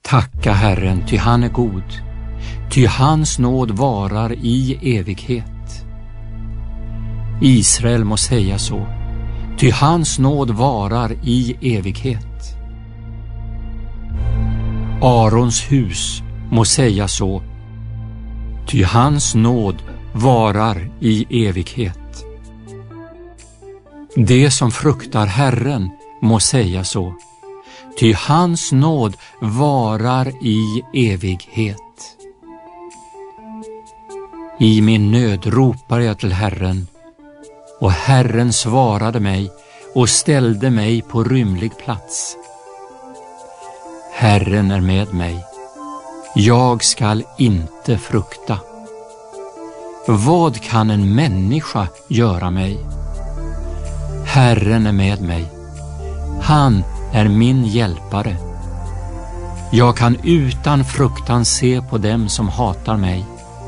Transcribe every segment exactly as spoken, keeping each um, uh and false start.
Tacka Herren, ty han är god, ty hans nåd varar i evighet. Israel må säga så, ty hans nåd varar i evighet. Arons hus må säga så, ty hans nåd varar i evighet. Det som fruktar Herren må säga så, ty hans nåd varar i evighet. I min nöd ropar jag till Herren, och Herren svarade mig och ställde mig på rymlig plats. Herren är med mig, jag skall inte frukta. Vad kan en människa göra mig? Herren är med mig, han är min hjälpare. Jag kan utan fruktan se på dem som hatar mig.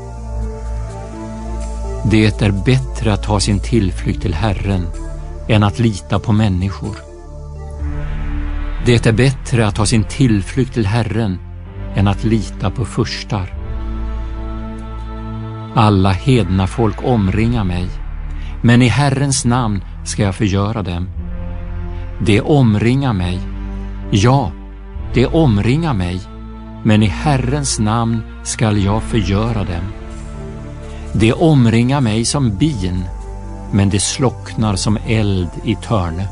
Det är bättre att ta sin tillflykt till Herren än att lita på människor. Det är bättre att ta sin tillflykt till Herren än att lita på furstar. Alla hedna folk omringar mig, men i Herrens namn ska jag förgöra dem. Det omringar mig, ja, det omringar mig, men i Herrens namn skall jag förgöra dem. Det omringar mig som bin, men det slocknar som eld i törne.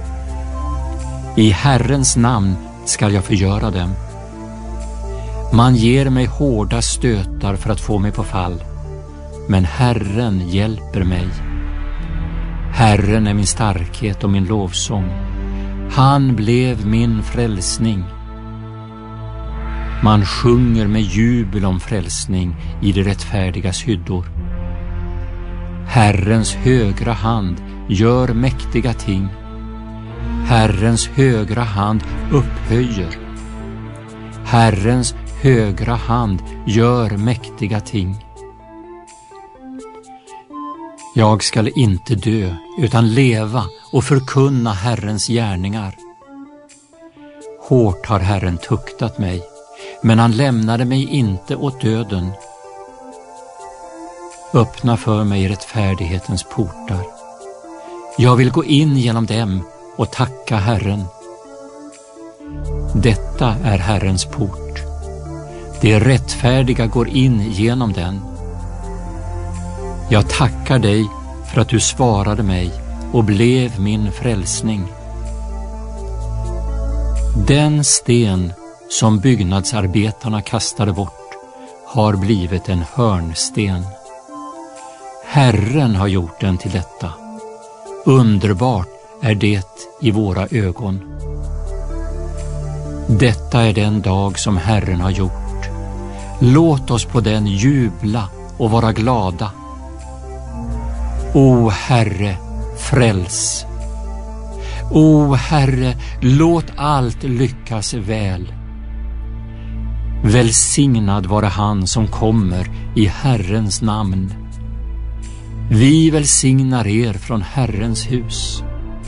I Herrens namn skall jag förgöra dem. Man ger mig hårda stötar för att få mig på fall, men Herren hjälper mig. Herren är min starkhet och min lovsång. Han blev min frälsning. Man sjunger med jubel om frälsning i de rättfärdigas hyddor. Herrens högra hand gör mäktiga ting. Herrens högra hand upphöjer. Herrens högra hand gör mäktiga ting. Jag skall inte dö utan leva och förkunna Herrens gärningar. Hårt har Herren tuktat mig, men han lämnade mig inte åt döden. Öppna för mig rättfärdighetens portar. Jag vill gå in genom dem och tacka Herren. Detta är Herrens port. Det rättfärdiga går in genom den. Jag tackar dig för att du svarade mig och blev min frälsning. Den sten som byggnadsarbetarna kastade bort har blivit en hörnsten. Herren har gjort den till detta. Underbart är det i våra ögon. Detta är den dag som Herren har gjort. Låt oss på den jubla och vara glada. O Herre, fräls. O Herre, låt allt lyckas väl. Välsignad vare han som kommer i Herrens namn. Vi välsignar er från Herrens hus.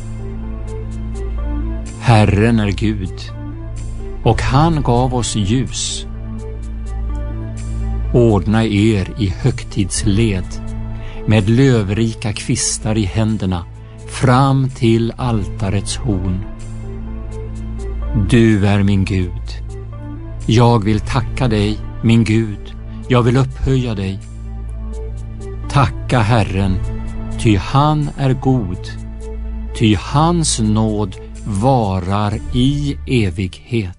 Herren är Gud, och han gav oss ljus. Ordna er i högtidsled, med lövrika kvistar i händerna, fram till altarets horn. Du är min Gud. Jag vill tacka dig, min Gud. Jag vill upphöja dig. Tacka Herren, ty han är god, ty hans nåd varar i evighet.